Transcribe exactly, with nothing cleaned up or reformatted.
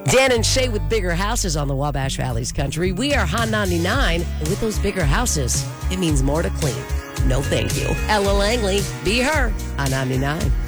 Dan and Shay with bigger houses on the Wabash Valley's country. We are Hot ninety-nine. And with those bigger houses, it means more to clean. No thank you. Ella Langley, be her on ninety-nine.